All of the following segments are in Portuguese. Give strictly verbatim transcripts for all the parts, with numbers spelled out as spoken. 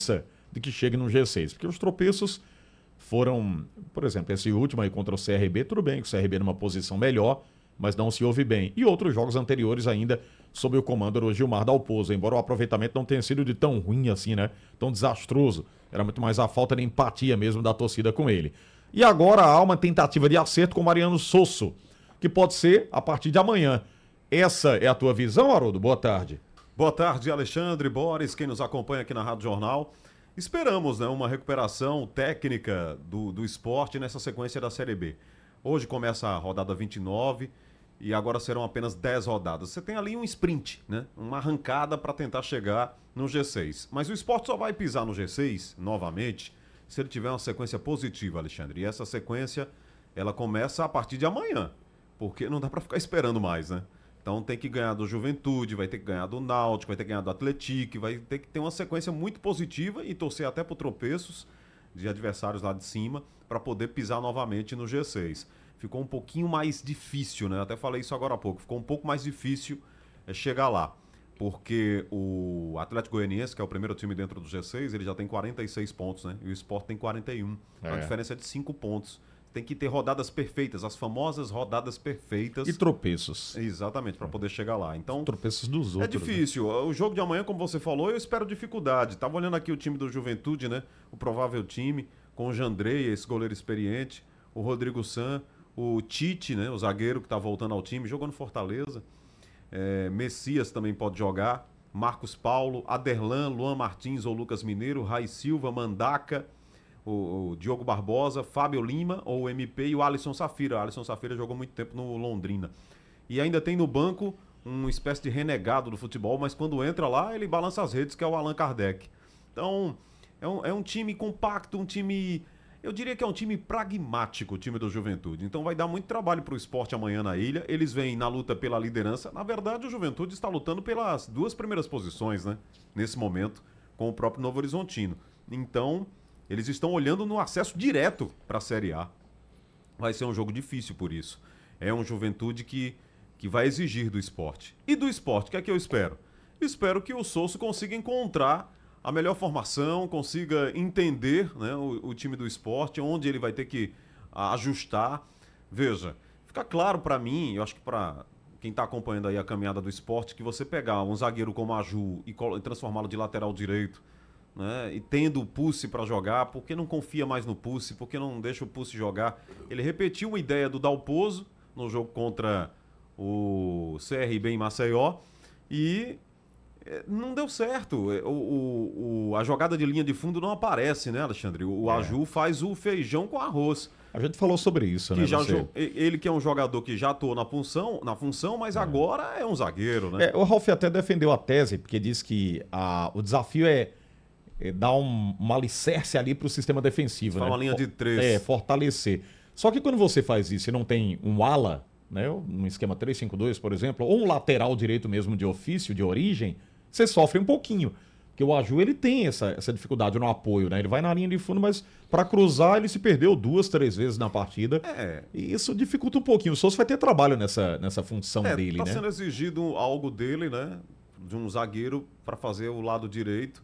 de que chegue no G seis, porque os tropeços foram, por exemplo, esse último aí contra o C R B, tudo bem que o C R B numa posição melhor, mas não se ouve bem. E outros jogos anteriores ainda sob o comando do Gilmar Dalpozo, embora o aproveitamento não tenha sido de tão ruim assim, né? Tão desastroso. Era muito mais a falta de empatia mesmo da torcida com ele. E agora há uma tentativa de acerto com o Mariano Sosso, que pode ser a partir de amanhã. Essa é a tua visão, Haroldo? Boa tarde. Boa tarde, Alexandre, Boris, quem nos acompanha aqui na Rádio Jornal. Esperamos, né, uma recuperação técnica do, do esporte nessa sequência da Série B. Hoje começa a rodada vinte e nove e agora serão apenas dez rodadas. Você tem ali um sprint, né, uma arrancada para tentar chegar no G seis. Mas o esporte só vai pisar no G seis, novamente, se ele tiver uma sequência positiva, Alexandre. E essa sequência, ela começa a partir de amanhã, porque não dá para ficar esperando mais, né? Então tem que ganhar do Juventude, vai ter que ganhar do Náutico, vai ter que ganhar do Atlético, vai ter que ter uma sequência muito positiva e torcer até por tropeços de adversários lá de cima para poder pisar novamente no G seis. Ficou um pouquinho mais difícil, né? Até falei isso agora há pouco. Ficou um pouco mais difícil é, chegar lá, porque o Atlético Goianiense, que é o primeiro time dentro do G seis, ele já tem quarenta e seis pontos, né? E o Sport tem quarenta e um. É. A diferença é de cinco pontos. Tem que ter rodadas perfeitas, as famosas rodadas perfeitas. E tropeços. Exatamente, para poder chegar lá. Então, tropeços dos outros. É difícil. Né? O jogo de amanhã, como você falou, eu espero dificuldade. Tava olhando aqui o time do Juventude, né? O provável time, com o Jandrei, esse goleiro experiente, o Rodrigo San, o Tite, né? O zagueiro que tá voltando ao time, jogou no Fortaleza. É, Messias também pode jogar. Marcos Paulo, Aderlan, Luan Martins ou Lucas Mineiro, Rai Silva, Mandaca, O, o Diogo Barbosa, Fábio Lima, ou o M P, e o Alisson Safira. O Alisson Safira jogou muito tempo no Londrina. E ainda tem no banco uma espécie de renegado do futebol, mas quando entra lá, ele balança as redes, que é o Allan Kardec. Então, é um, é um time compacto, um time... Eu diria que é um time pragmático, o time do Juventude. Então vai dar muito trabalho para o esporte amanhã na ilha. Eles vêm na luta pela liderança. Na verdade, o Juventude está lutando pelas duas primeiras posições, né? Nesse momento, com o próprio Novo Horizontino. Então... Eles estão olhando no acesso direto para a Série A. Vai ser um jogo difícil por isso. É um Juventude que, que vai exigir do esporte. E do esporte, o que é que eu espero? Espero que o Sosso consiga encontrar a melhor formação, consiga entender, né, o, o time do esporte, onde ele vai ter que ajustar. Veja, fica claro para mim, eu acho que para quem está acompanhando aí a caminhada do esporte, que você pegar um zagueiro como a Ju e transformá-lo de lateral direito, né, e tendo o Pucci para jogar, por que não confia mais no Pucci? Por que não deixa o Pucci jogar? Ele repetiu uma ideia do Dalpozo no jogo contra o C R B em Maceió e não deu certo. O, o, o, a jogada de linha de fundo não aparece, né, Alexandre? O é. Aju faz o feijão com arroz. A gente falou sobre isso, que né? Já você... Ele que é um jogador que já atuou na função, na função mas é. agora é um zagueiro, né? É, o Ralf até defendeu a tese, porque diz que a, o desafio é dar um, um alicerce ali para o sistema defensivo. Fala né? uma linha de três. É, fortalecer. Só que quando você faz isso e não tem um ala, né, no esquema três cinco dois, por exemplo, ou um lateral direito mesmo de ofício, de origem, você sofre um pouquinho. Porque o Aju, ele tem essa, essa dificuldade no apoio, né? Ele vai na linha de fundo, mas para cruzar ele se perdeu duas, três vezes na partida. É. E isso dificulta um pouquinho. O Sousa vai ter trabalho nessa, nessa função é, dele, tá né? Tá sendo exigido algo dele, né? De um zagueiro para fazer o lado direito,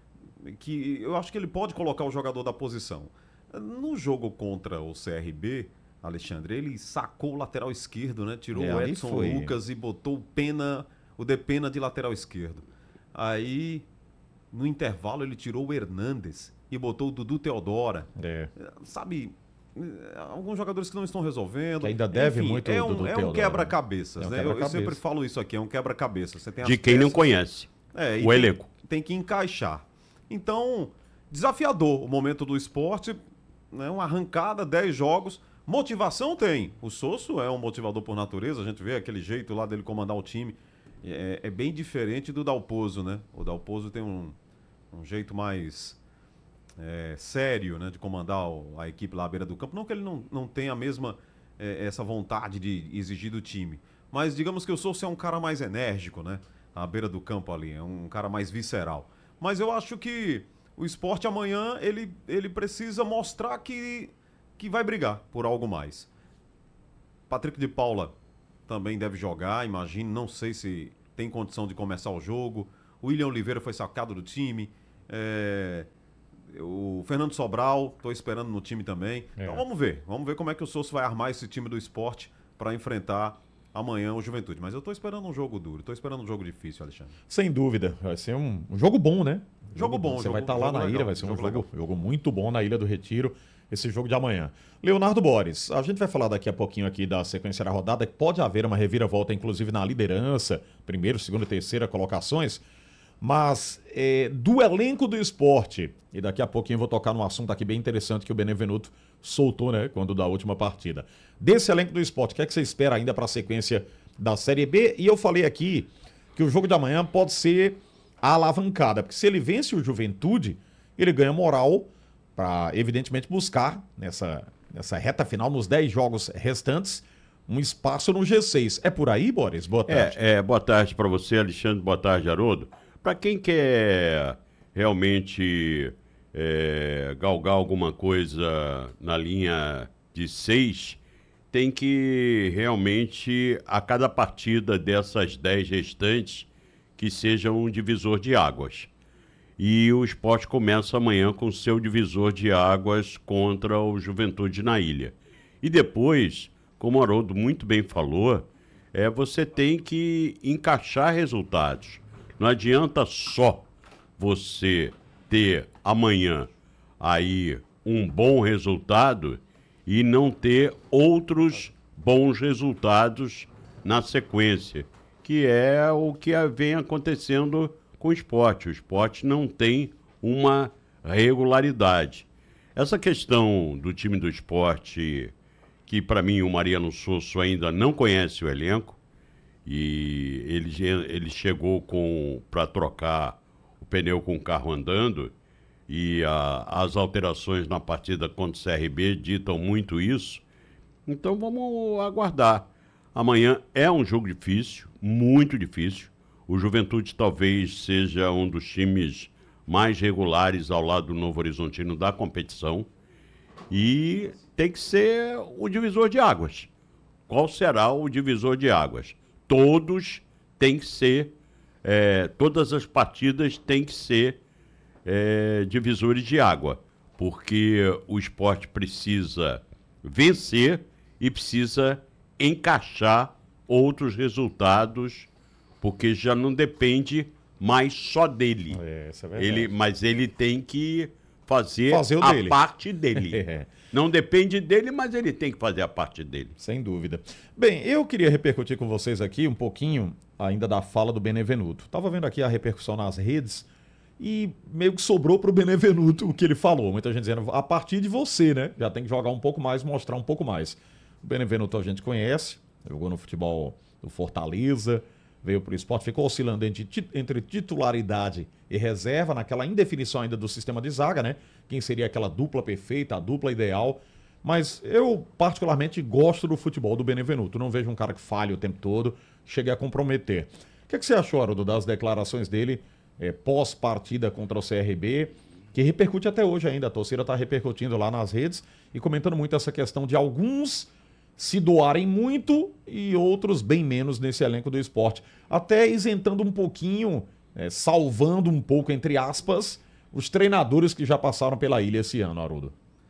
que eu acho que ele pode colocar o jogador da posição. No jogo contra o C R B, Alexandre, ele sacou o lateral esquerdo, né? Tirou é, o Edson foi. Lucas e botou o Pena, o Depena de lateral esquerdo. Aí, no intervalo, ele tirou o Hernandes e botou o Dudu Teodora. É. Sabe, alguns jogadores que não estão resolvendo. Que ainda deve Enfim, muito é o um, Dudu é Teodora. um quebra-cabeças, é um né? quebra-cabeça. Eu, eu sempre falo isso aqui, é um quebra-cabeças. Você tem de quem peças, não conhece é, o elenco. Tem, tem que encaixar. Então, desafiador o momento do esporte, né? Uma arrancada, dez jogos. Motivação tem. O Sosso é um motivador por natureza, a gente vê aquele jeito lá dele comandar o time. É, é bem diferente do Dalpozo, né? O Dalpozo tem um, um jeito mais é, sério, né, de comandar o, a equipe lá à beira do campo. Não que ele não, não tenha a mesma é, essa vontade de exigir do time, mas digamos que o Sosso é um cara mais enérgico, né? À beira do campo ali, é um cara mais visceral. Mas eu acho que o esporte amanhã ele, ele precisa mostrar que, que vai brigar por algo mais. Patrick de Paula também deve jogar, imagino, não sei se tem condição de começar o jogo. O William Oliveira foi sacado do time. É, o Fernando Sobral, estou esperando no time também. É. Então vamos ver. Vamos ver como é que o Sousa vai armar esse time do esporte para enfrentar amanhã o Juventude. Mas eu estou esperando um jogo duro, estou esperando um jogo difícil, Alexandre. Sem dúvida. Vai ser um, um jogo bom, né? Jogo, jogo bom. Você jogo, vai estar tá lá na legal, ilha, vai ser um jogo, jogo, jogo muito bom na Ilha do Retiro, esse jogo de amanhã. Leonardo Boris, a gente vai falar daqui a pouquinho aqui da sequência da rodada, que pode haver uma reviravolta, inclusive na liderança, primeiro, segundo e terceira colocações, mas é, do elenco do esporte, e daqui a pouquinho eu vou tocar num assunto aqui bem interessante que o Benevenuto soltou, né, quando da última partida. Desse elenco do esporte, o que é que você espera ainda para a sequência da Série B? E eu falei aqui que o jogo de amanhã pode ser a alavancada, porque se ele vence o Juventude, ele ganha moral para, evidentemente, buscar nessa, nessa reta final, nos dez jogos restantes, um espaço no G seis. É por aí, Boris? Boa tarde. É, é boa tarde para você, Alexandre. Boa tarde, Haroldo. Para quem quer realmente é, galgar alguma coisa na linha de seis, tem que realmente, a cada partida dessas dez restantes, que seja um divisor de águas. E o Sport começa amanhã com seu divisor de águas contra o Juventude na ilha. E depois, como o Haroldo muito bem falou, é, você tem que encaixar resultados. Não adianta só você ter amanhã aí um bom resultado e não ter outros bons resultados na sequência, que é o que vem acontecendo com o esporte. O esporte não tem uma regularidade. Essa questão do time do esporte, que para mim o Mariano Sosso ainda não conhece o elenco, e ele, ele chegou para trocar o pneu com o carro andando, e a, as alterações na partida contra o C R B ditam muito isso. Então vamos aguardar. Amanhã é um jogo difícil, muito difícil. O Juventude talvez seja um dos times mais regulares ao lado do Novo Horizontino da competição. E tem que ser o divisor de águas. Qual será o divisor de águas? Todos têm que ser, é, todas as partidas têm que ser é, divisores de água, porque o esporte precisa vencer e precisa encaixar outros resultados, porque já não depende mais só dele. É, isso é verdade. Ele, mas ele tem que fazer, fazer a dele. parte dele. É. Não depende dele, mas ele tem que fazer a parte dele. Sem dúvida. Bem, eu queria repercutir com vocês aqui um pouquinho ainda da fala do Benevenuto. Estava vendo aqui a repercussão nas redes e meio que sobrou para o Benevenuto o que ele falou. Muita gente dizendo, a partir de você, né? Já tem que jogar um pouco mais, mostrar um pouco mais. O Benevenuto a gente conhece, jogou no futebol do Fortaleza, veio para o esporte, ficou oscilando entre, entre titularidade e reserva, naquela indefinição ainda do sistema de zaga, né? Quem seria aquela dupla perfeita, a dupla ideal. Mas eu, particularmente, gosto do futebol do Benevenuto. Não vejo um cara que falhe o tempo todo, chegue a comprometer. O que, é que você achou, Haroldo, das declarações dele é, pós-partida contra o C R B, que repercute até hoje ainda? A torcida está repercutindo lá nas redes e comentando muito essa questão de alguns se doarem muito e outros bem menos nesse elenco do esporte. Até isentando um pouquinho, é, salvando um pouco, entre aspas, os treinadores que já passaram pela ilha esse ano, Haroldo.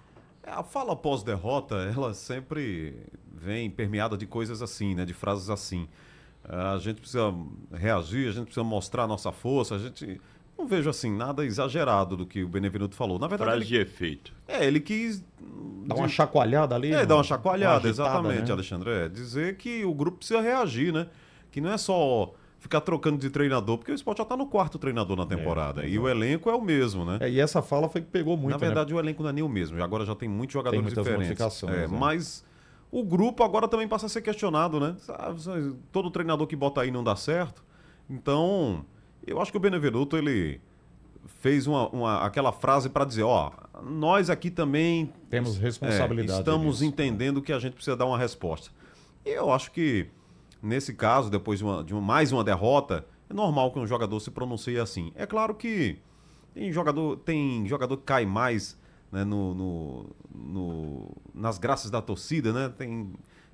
A fala pós-derrota, ela sempre vem permeada de coisas assim, né? De frases assim. A gente precisa reagir, a gente precisa mostrar a nossa força, a gente... Não vejo assim nada exagerado do que o Benevenuto falou. Na verdade, frase de ele... efeito. É, ele quis... Dá uma chacoalhada ali? É, dá uma chacoalhada, uma agitada, exatamente, né? Alexandre. É, dizer que o grupo precisa reagir, né? Que não é só ficar trocando de treinador, porque o Sport já está no quarto treinador na temporada. É, e o elenco é o mesmo, né? É, e essa fala foi que pegou muito, Na verdade, né? o elenco não é nem o mesmo. Agora já tem muitos jogadores tem muitas diferentes. modificações, É, é. Mas o grupo agora também passa a ser questionado, né? Sabe, todo treinador que bota aí não dá certo. Então, eu acho que o Benevenuto, ele fez uma, uma, aquela frase para dizer, ó, nós aqui também temos responsabilidade. É, estamos disso. entendendo que a gente precisa dar uma resposta. E eu acho que, nesse caso, depois de, uma, de uma, mais uma derrota, é normal que um jogador se pronuncie assim. É claro que tem jogador, tem jogador que cai mais, né, no, no, no, nas graças da torcida, né? Tem,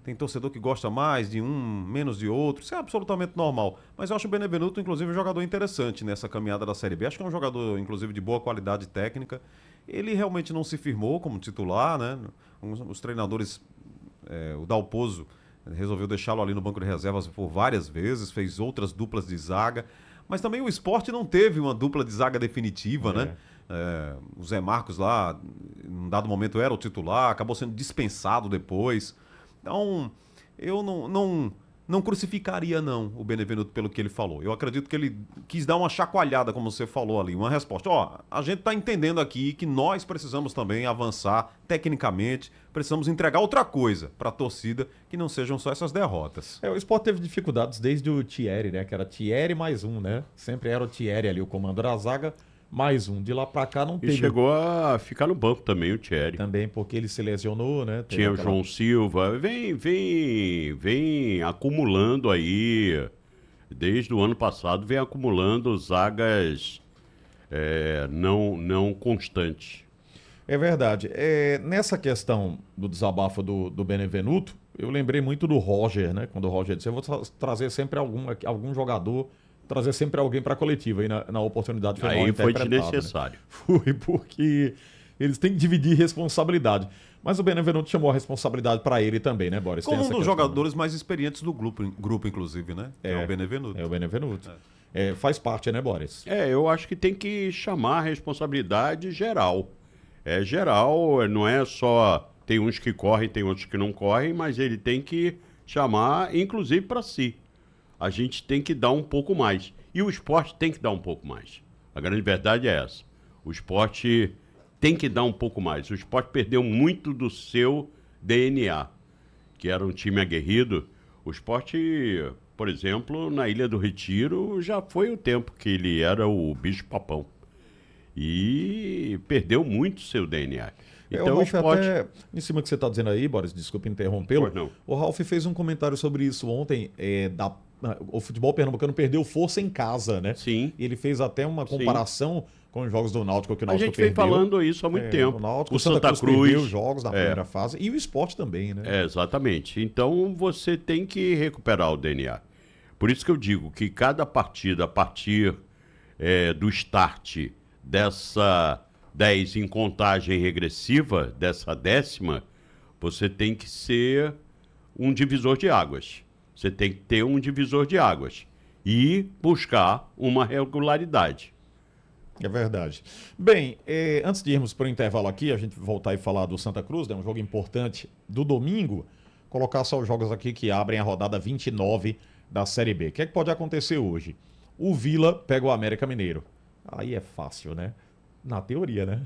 tem torcedor que gosta mais de um, menos de outro, isso é absolutamente normal. Mas eu acho o Benevenuto, inclusive, um jogador interessante nessa caminhada da Série B. Acho que é um jogador, inclusive, de boa qualidade técnica. Ele realmente não se firmou como titular, né? Os, os treinadores, é, o Dalpozo resolveu deixá-lo ali no banco de reservas por várias vezes, fez outras duplas de zaga, mas também o Sport não teve uma dupla de zaga definitiva, é. né? É, o Zé Marcos lá, em um dado momento era o titular, acabou sendo dispensado depois. Então, eu não, não, não crucificaria não o Benevenuto pelo que ele falou. Eu acredito que ele quis dar uma chacoalhada, como você falou ali, uma resposta. Ó, a gente está entendendo aqui que nós precisamos também avançar tecnicamente, precisamos entregar outra coisa para a torcida, que não sejam só essas derrotas. É, o Sport teve dificuldades desde o Thierry, né? Que era Thierry mais um, né? Sempre era o Thierry ali, o comando da zaga. Mais um. De lá pra cá não E teve. chegou a ficar no banco também, o Thierry. Também porque ele se lesionou, né? Teve Tinha o aquela... João Silva. Vem, vem, vem acumulando aí, desde o ano passado, vem acumulando zagas é, não, não constantes. É verdade. É, nessa questão do desabafo do, do Benevenuto, eu lembrei muito do Roger, né? Quando o Roger disse, eu vou tra trazer sempre algum, algum jogador... trazer sempre alguém para a coletiva aí na, na oportunidade foi Aí foi desnecessário. desnecessário. Né? Foi porque eles têm que dividir responsabilidade. Mas o Benevenuto chamou a responsabilidade para ele também, né, Boris? Como Tem um dos questão, jogadores né? mais experientes do grupo, grupo inclusive, né? É, é o Benevenuto. É o Benevenuto. É. É, faz parte, né, Boris? É, eu acho que tem que chamar a responsabilidade geral. É geral, não é só... Tem uns que correm, tem outros que não correm, mas ele tem que chamar, inclusive, para si. A gente tem que dar um pouco mais. E o esporte tem que dar um pouco mais. A grande verdade é essa. O esporte tem que dar um pouco mais. O esporte perdeu muito do seu D N A, que era um time aguerrido. O esporte, por exemplo, na Ilha do Retiro, já foi o tempo que ele era o bicho-papão. E perdeu muito seu D N A. Então, é, o, o esporte... até, em cima do que você está dizendo aí, Boris, desculpe interrompê-lo, o Ralf fez um comentário sobre isso ontem, é, da o futebol pernambucano perdeu força em casa, né? Sim. E ele fez até uma comparação Sim. com os jogos do Náutico que o Náutico perdeu. A gente perdeu. vem falando isso há muito é, tempo. O Náutico, o Santa, Santa Cruz, Cruz perdeu os jogos na é. primeira fase e o Sport também, né? É, exatamente. Então você tem que recuperar o D N A. Por isso que eu digo que cada partida, a partir é, do start dessa dez em contagem regressiva, dessa décima, você tem que ser um divisor de águas. Você tem que ter um divisor de águas e buscar uma regularidade. É verdade. Bem, eh, antes de irmos para o intervalo aqui, a gente voltar e falar do Santa Cruz, né, um jogo importante do domingo, colocar só os jogos aqui que abrem a rodada vinte e nove da Série B. O que é que pode acontecer hoje? O Vila pega o América Mineiro. Aí é fácil, né? Na teoria, né?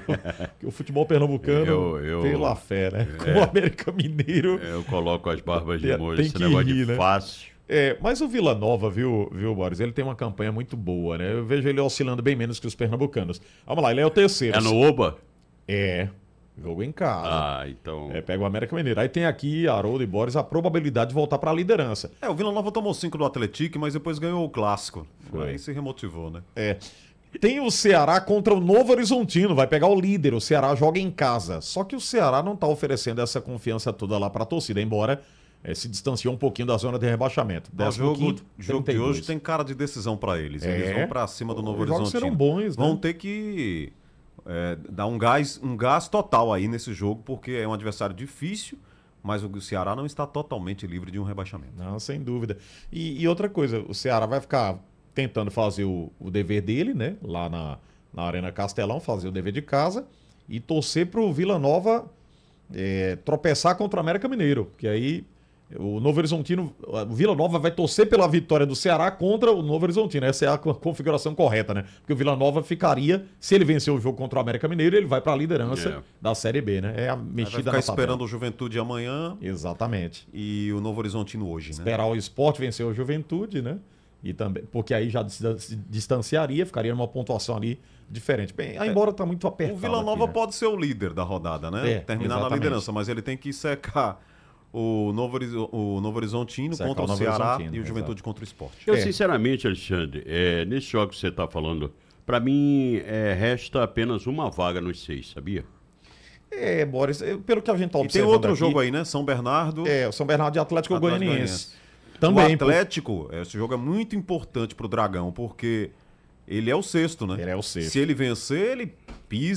Que o futebol pernambucano, eu, eu, pela fé, né? É, Com o América Mineiro... Eu coloco as barbas de molho, tem esse que negócio rir, de né? fácil. É, mas o Vila Nova, viu, viu, Boris? Ele tem uma campanha muito boa, né? Eu vejo ele oscilando bem menos que os pernambucanos. Vamos lá, ele é o terceiro. É no Oba? É, jogo em casa. Ah, então... É, pega o América Mineiro. Aí tem aqui, Haroldo e Boris, a probabilidade de voltar para a liderança. É, o Vila Nova tomou cinco do Atlético, mas depois ganhou o Clássico. Foi. Aí se remotivou, né? É. Tem o Ceará contra o Novo Horizontino, vai pegar o líder, o Ceará joga em casa. Só que o Ceará não está oferecendo essa confiança toda lá para a torcida, embora é, se distanciou um pouquinho da zona de rebaixamento. O jogo, jogo de hoje tem cara de decisão para eles. É. Eles vão para cima do Novo Os jogos Horizontino. serão bons, né? Vão ter que é, dar um gás, um gás total aí nesse jogo, porque é um adversário difícil, mas o Ceará não está totalmente livre de um rebaixamento. Não, sem dúvida. E, e outra coisa, o Ceará vai ficar tentando fazer o, o dever dele, né? Lá na, na Arena Castelão, fazer o dever de casa e torcer para o Vila Nova é, tropeçar contra o América Mineiro, porque aí o Novo Horizontino, o Vila Nova vai torcer pela vitória do Ceará contra o Novo Horizontino. Essa é a configuração correta, né? Porque o Vila Nova ficaria, se ele vencer o jogo contra o América Mineiro, ele vai para a liderança é. da Série B, né? É a mexida vai ficar na esperando tabela. o Juventude amanhã. Exatamente. E o Novo Horizontino hoje, né? Esperar o Sport vencer o Juventude, né? E também, porque aí já se distanciaria, ficaria numa pontuação ali diferente. Bem, aí embora tá muito apertado. O Vila Nova aqui, né? pode ser o líder da rodada, né? É, Terminar exatamente. na liderança, mas ele tem que secar o Novo, Horizo- o Novo Horizontino Secar contra o o, Novo Ceará Horizontino, e o Juventude exato. contra o Sport. Eu, É. sinceramente, Alexandre, é, nesse jogo que você está falando, para mim é, resta apenas uma vaga nos seis, sabia? É, Boris, é, pelo que a gente está E tem observando outro aqui, jogo aí, né? São Bernardo. É, o São Bernardo de Atlético, Atlético Goianiense. O Também. Atlético, esse jogo é muito importante pro Dragão, porque ele é o sexto, né? Ele é o sexto. Se ele vencer, ele pisa